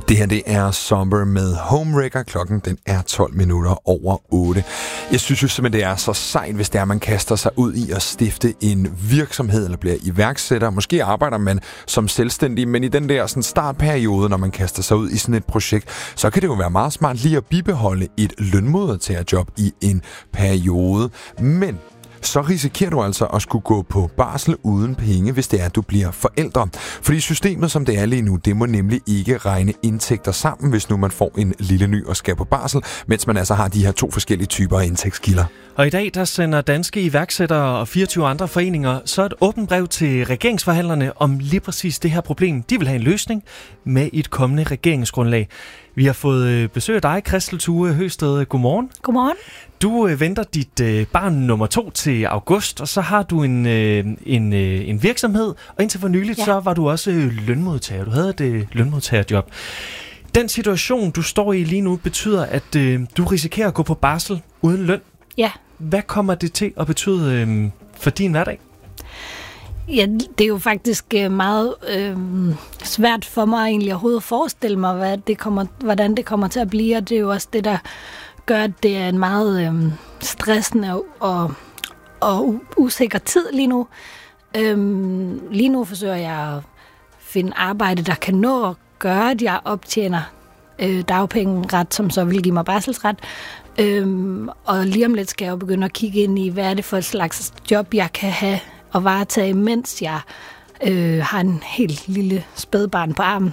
Det her, det er Somber med Homewrecker. Klokken, den er 12 minutter over 8. Jeg synes jo simpelthen, det er så sejt, hvis det er, man kaster sig ud i at stifte en virksomhed eller bliver iværksætter. Måske arbejder man som selvstændig, men i den der sådan startperiode, når man kaster sig ud i sådan et projekt, så kan det jo være meget smart lige at bibeholde et lønmodtagerjob i en periode. Men så risikerer du altså at skulle gå på barsel uden penge, hvis det er, at du bliver forældre. Fordi systemet, som det er lige nu, det må nemlig ikke regne indtægter sammen, hvis nu man får en lille ny og skal på barsel, mens man altså har de her to forskellige typer af indtægtskilder. Og i dag, der sender danske iværksættere og 24 andre foreninger så et åbent brev til regeringsforhandlerne om lige præcis det her problem. De vil have en løsning med et kommende regeringsgrundlag. Vi har fået besøg af dig, Christel Thue Høsted. Godmorgen. Godmorgen. Du venter dit barn nummer 2 til august, og så har du en virksomhed, og indtil for nyligt, så var du også lønmodtager. Du havde et lønmodtagerjob. Den situation, du står i lige nu, betyder, at du risikerer at gå på barsel uden løn. Ja. Hvad kommer det til at betyde for din hverdag? Ja, det er jo faktisk meget svært for mig egentlig overhovedet at forestille mig, hvordan det kommer til at blive, og det er jo også det, der gør, at det er en meget stressende og usikker tid lige nu. Lige nu forsøger jeg at finde arbejde, der kan nå at gøre, at jeg optjener dagpengeret, som så vil give mig barselsret. Og lige om lidt skal jeg jo begynde at kigge ind i, hvad er det for et slags job, jeg kan have og varetage, mens jeg har en helt lille spædbarn på armen.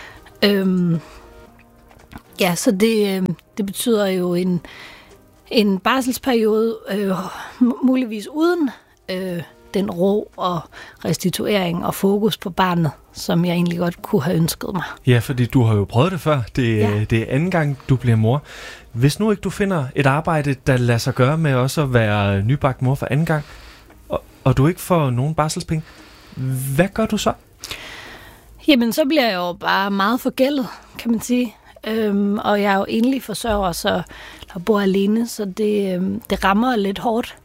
Så det betyder jo en barselsperiode, muligvis uden den ro og restituering og fokus på barnet, som jeg egentlig godt kunne have ønsket mig. Ja, fordi du har jo prøvet det før. Det er anden gang, du bliver mor. Hvis nu ikke du finder et arbejde, der lader sig gøre med også at være nybagt mor for anden gang, og du ikke får nogen barselspenge, hvad gør du så? Jamen, så bliver jeg jo bare meget forgældet, kan man sige. Og jeg er jo enlig forsørger, så jeg bor alene, så det rammer lidt hårdt.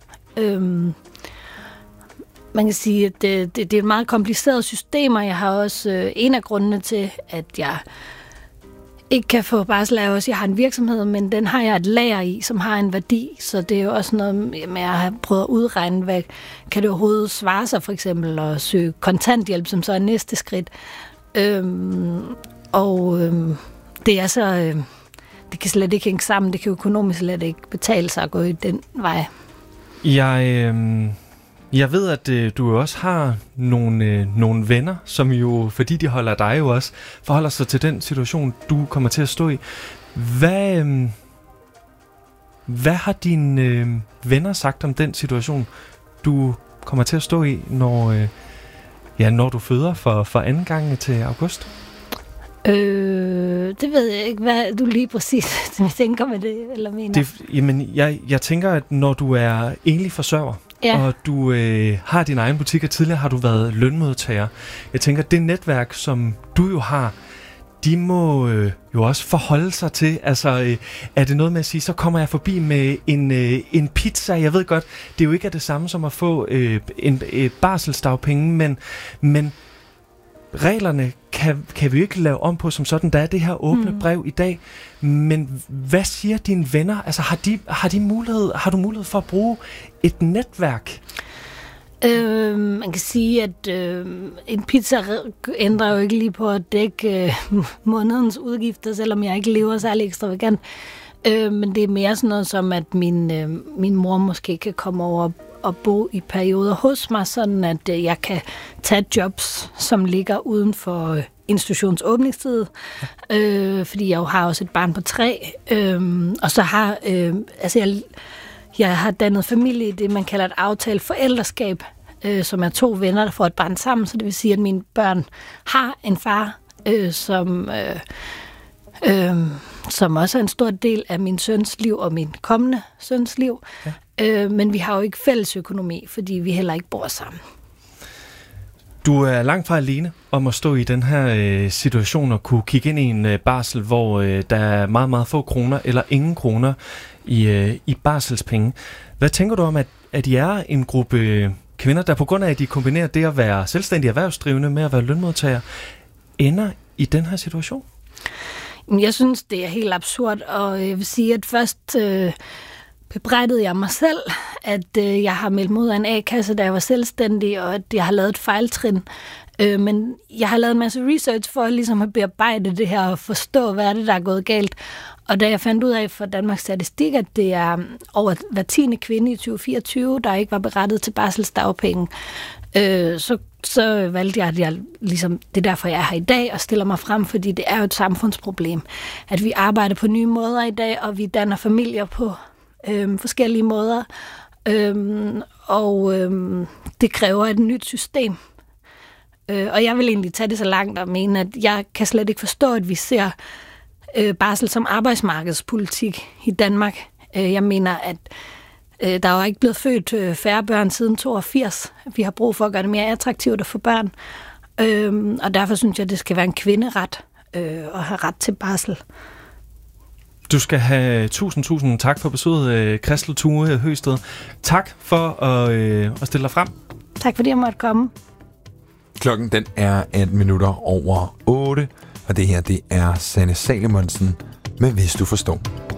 Man kan sige, at det er et meget kompliceret system, og jeg har også en af grundene til, at jeg ikke kan få barsel, er også, at jeg har en virksomhed, men den har jeg et lager i, som har en værdi, så det er jo også noget med at have prøvet at udregne, hvad kan det overhovedet svare sig, for eksempel at søge kontanthjælp, som så er næste skridt. Det er så, det kan slet ikke hænge sammen, det kan økonomisk slet ikke betale sig at gå i den vej. Jeg ved, at du også har nogle venner, som jo, fordi de holder dig jo også, forholder sig til den situation, du kommer til at stå i. Hvad har dine venner sagt om den situation, du kommer til at stå i, når du føder for anden gang til august? Det ved jeg ikke, hvad du lige præcis tænker med det, eller mener. Jeg tænker, at når du er enlig forsørger, og du har din egen butik, og tidligere har du været lønmodtager. Jeg tænker, det netværk, som du jo har, de må jo også forholde sig til. Altså, er det noget med at sige, så kommer jeg forbi med en pizza? Jeg ved godt, det jo ikke er det samme som at få en barselsdagpenge, men reglerne kan vi ikke lave om på som sådan. Der er det her åbne brev i dag. Men hvad siger dine venner? Altså, har du mulighed for at bruge et netværk? Man kan sige, at en pizza ændrer jo ikke lige på at dække månedens udgifter, selvom jeg ikke lever særlig ekstravagant. Men det er mere sådan noget som, at min mor måske kan komme over og bo i perioder hos mig, sådan at jeg kan tage jobs, som ligger uden for institutions åbningstid, fordi jeg jo har også et barn på 3, og så har jeg har dannet familie i det, man kalder et aftalt forældreskab, som er 2 venner, der får et barn sammen, så det vil sige, at mine børn har en far, som også er en stor del af min søns liv og min kommende søns liv. Ja. Men vi har jo ikke fælles økonomi, fordi vi heller ikke bor sammen. Du er langt fra alene om at stå i den her situation og kunne kigge ind i en barsel, hvor der er meget, meget få kroner eller ingen kroner i barselspenge. Hvad tænker du om, at I er en gruppe kvinder, der på grund af, at de kombinerer det at være selvstændige erhvervsdrivende med at være lønmodtager, ender i den her situation? Jeg synes, det er helt absurd, og jeg vil sige, at først bebrejdede jeg mig selv, at jeg har meldt mig ud af en A-kasse, da jeg var selvstændig, og at jeg har lavet et fejltrin. Men jeg har lavet en masse research for ligesom at bearbejde det her og forstå, hvad er det, der er gået galt. Og da jeg fandt ud af for Danmarks Statistik, at det er over hver 10. kvinde i 2024, der ikke var berettiget til barselsdagpenge, så valgte jeg, at det er derfor, jeg er her i dag og stiller mig frem, fordi det er jo et samfundsproblem, at vi arbejder på nye måder i dag, og vi danner familier på forskellige måder, og det kræver et nyt system. Og jeg vil egentlig tage det så langt og mene, at jeg kan slet ikke forstå, at vi ser barsel som arbejdsmarkedspolitik i Danmark. Jeg mener, at der er jo ikke blevet født færre børn siden 82. Vi har brug for at gøre det mere attraktivt at få børn. Og derfor synes jeg, at det skal være en kvinderet at have ret til barsel. Du skal have tusind tak for besøget, Christel Thue Høgsted. Tak for at stille dig frem. Tak fordi jeg måtte komme. Klokken den er 18 minutter over 8, og det her det er Sanne Salomonsen med Hvis du forstår.